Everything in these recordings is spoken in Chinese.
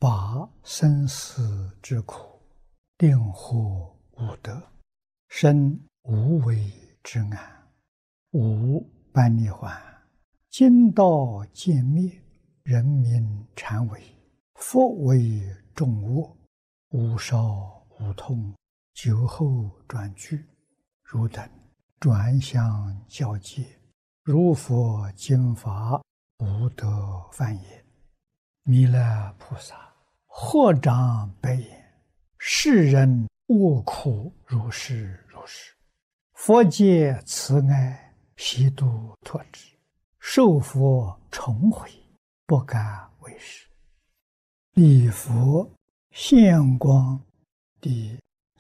拔生死之苦，令获无得，生无为之安，无般涅槃。今道渐灭，人民禅为，佛为众恶，无少无痛，酒后转句，汝等转相教戒，如佛经法，无得犯也。弥勒菩萨合掌白言：世人恶苦如是如是，佛界慈爱，悉度脱之，受佛重悔，不敢为是。礼佛现光第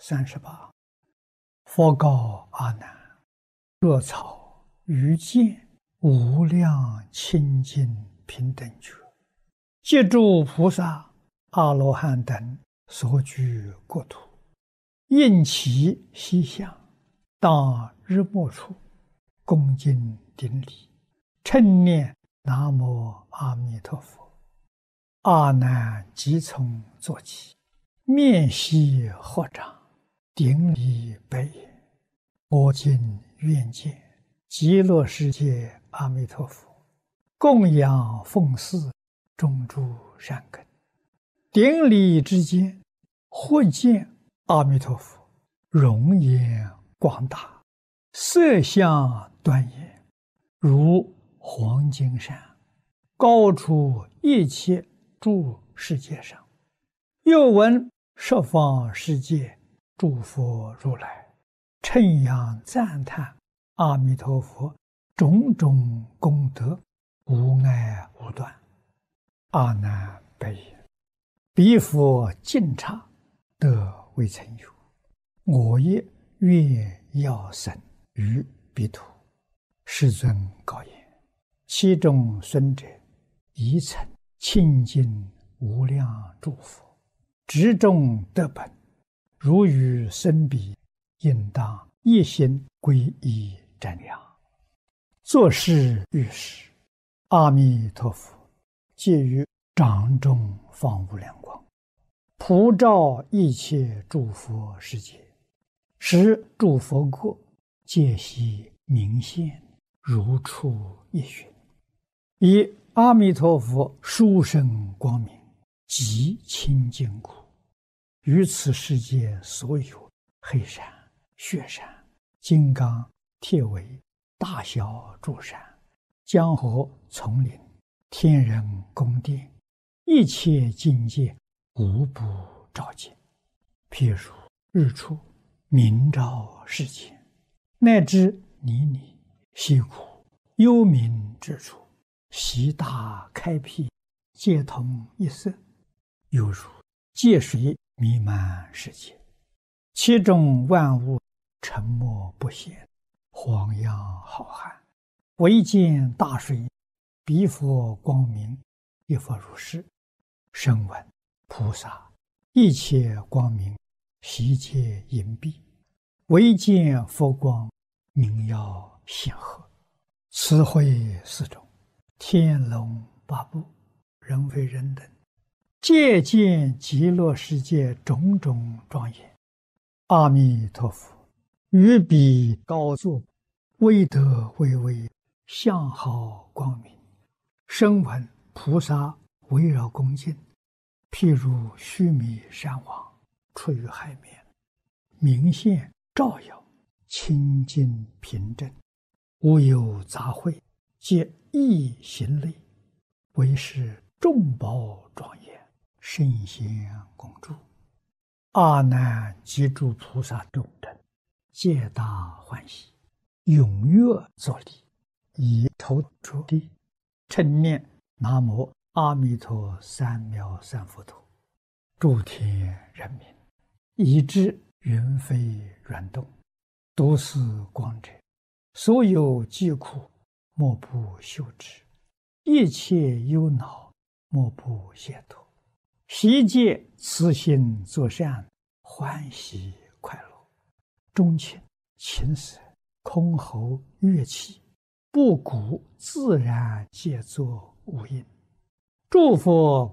38。佛告阿难：若草于见无量清净平等觉，借诸菩萨、阿罗汉等所居国土，应其西向，当日没处，恭敬顶礼，称念南无阿弥陀佛。阿难即从坐起，面悉合掌，顶礼白言：我今愿见极乐世界阿弥陀佛，供养奉祀种诸善根。顶礼之间，忽见阿弥陀佛容颜广大，色相端严，如黄金山，高出一切诸世界上。又闻十方世界诸佛如来称扬赞叹阿弥陀佛种种功德，无碍无断。阿难白言：彼佛净刹，得未曾有，我也愿要生于彼土。世尊告言：其中孙者，宜曾清净无量诸佛，执众得本，如与生彼，应当一心皈依瞻仰。作是遇时，阿弥陀佛借于掌中放无量光，普照一切诸佛世界，使诸佛国皆悉明现，如出一寻。以阿弥陀佛殊胜光明，极清净苦，于此世界所有黑山、雪山、金刚、铁围、大小诸山、江河、丛林、天人宫殿，一切境界无不照见。譬如日出明照世间，乃至泥泞、溪谷、幽冥之处，悉大开辟，皆同一色，犹如界水弥漫世界，其中万物沉默不显，荒洋浩瀚，唯见大水，彼佛光明，亦复如是。声闻菩萨一切光明，悉皆隐蔽，唯见佛光，明耀显赫。此会四种，天龙八部，人非人等，皆见极乐世界种种庄严。阿弥陀佛于彼高坐，威德巍巍，相好光明。声闻菩萨围绕恭敬，譬如须弥山王出于海面，明现照耀，清净平正，无有杂秽，皆一行类，为是众宝庄严，圣贤恭祝。阿难及诸菩萨众等，皆大欢喜，踊跃作礼，以头着地，称念南无阿弥陀三藐三菩提。诸天人民，以知云飞软动，读是光者，所有疾苦，莫不休之；一切忧恼，莫不解脱。悉皆慈心作善，欢喜快乐。钟磬、琴瑟、箜篌、乐器，不鼓自然皆作无音。诸佛